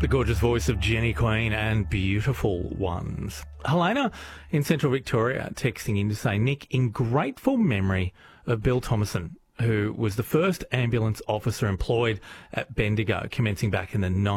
The gorgeous voice of Jenny Queen and Beautiful Ones. Helena in Central Victoria texting in to say, Nick, in grateful memory of Bill Thomason, who was the first ambulance officer employed at Bendigo commencing back in the